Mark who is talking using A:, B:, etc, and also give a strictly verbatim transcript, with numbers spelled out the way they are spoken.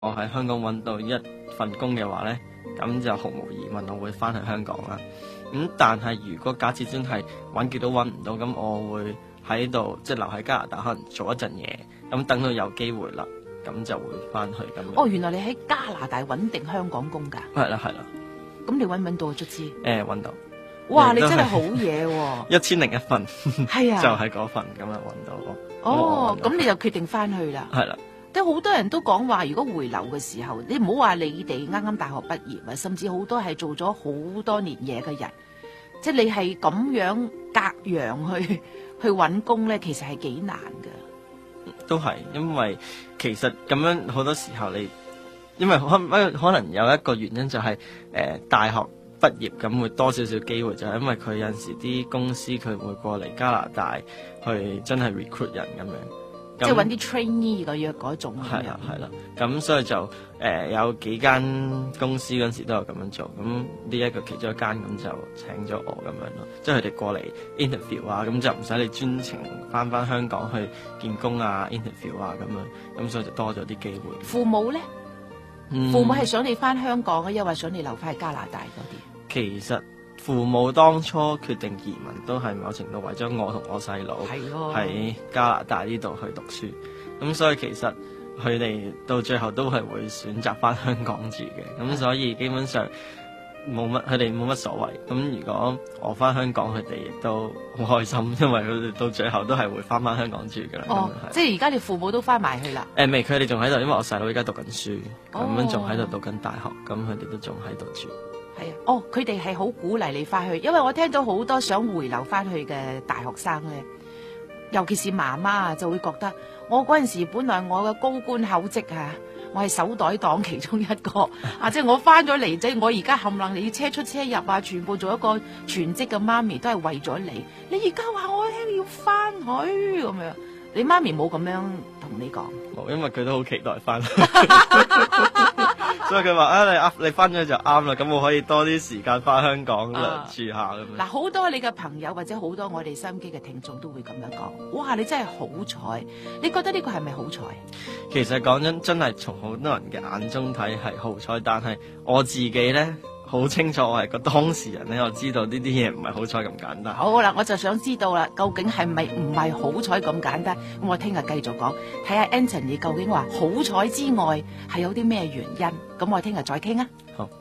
A: 我喺香港揾到一份工嘅話呢，咁就毫無疑問我會翻去香港啦。咁但係如果假設真係揾極都揾唔到，咁我會喺度即係留喺加拿大，可能做一陣嘢，咁等到有機會啦，咁就會翻去咁。
B: 哦，原來你喺加拿大揾定香港工㗎？
A: 係啦係啦。
B: 咁你揾唔揾到啊？卒之？誒
A: 揾到。
B: 哇！你真係好嘢喎！
A: 一千零一份。
B: 係啊。
A: 就係嗰份咁啊揾到。
B: 哦，咁你就決定翻去啦。
A: 係啦。
B: 都好多人都講話，如果回流嘅時候，你唔好話你哋啱啱大學畢業啊，甚至好多係做咗好多年嘢嘅人，即係你係咁樣隔洋去去揾工咧，其實係幾難㗎。
A: 都係，因為其實咁樣好多時候你，因為可可能有一個原因就係、是、誒、呃、大學畢業咁會多少少機會，就係、是、因為佢有陣時啲公司佢會過嚟加拿大去真係 recruit 人咁樣。
B: 即係揾啲 trainee 嘅約嗰種。
A: 係啦係啦，咁所以就誒、呃、有幾間公司嗰陣時都有咁樣做，咁呢一個其中一間咁就請咗我咁樣咯，即係佢哋過嚟 interview 啊，咁就唔使你專程翻翻香港去見工啊 interview 啊咁樣，咁所以就多咗啲機會。
B: 父母咧、嗯，父母係想你翻香港嘅，又或想你留翻喺加拿大嗰啲？
A: 其實父母當初決定移民都係某程度為咗我同我細佬喺加拿大呢度去讀書，咁所以其實佢哋到最後都係會選擇翻香港住嘅，咁所以基本上冇乜，佢哋冇乜所謂。咁如果我翻香港，佢哋亦都好開心，因為佢哋到最後都係會翻翻香港住噶啦。
B: 哦，即係而家你父母都翻埋去啦？
A: 誒、呃，未，佢哋仲喺度，因為我細佬而家讀緊書，咁、哦、樣仲喺度讀緊大學，咁佢哋都仲喺度住。
B: 係啊，哦，佢哋係好鼓勵你翻去，因為我聽到好多想回流翻去嘅大學生咧，尤其是媽媽啊，就會覺得我嗰陣時本來我嘅高官厚職啊，我係手袋黨其中一個啊，即係我翻咗嚟，即係我而家冚唪唥你車出車入啊，全部做一個全職嘅媽咪都係為咗你，你而家話我要翻去咁樣，你媽咪冇咁樣同你講？
A: 冇，因為佢都好期待翻。所以佢話啊，你啱，你翻咗就啱啦，咁我可以多啲時間翻香港啦，住下咁樣。
B: 嗱，好多你嘅朋友或者好多我哋收音機嘅聽眾都會咁樣講，哇！你真係好彩，你覺得呢個係咪好彩？
A: 其實講真，真係從好多人嘅眼中睇係好彩，但係我自己咧好清楚，我係個當事人咧，我知道呢啲嘢唔係好彩咁簡單。好
B: 啦，我就想知道啦，究竟係咪唔係好彩咁簡單？咁我聽日繼續講，睇下 Anthony 究竟話好彩之外係有啲咩原因？咁我聽日再傾啊。
A: 好。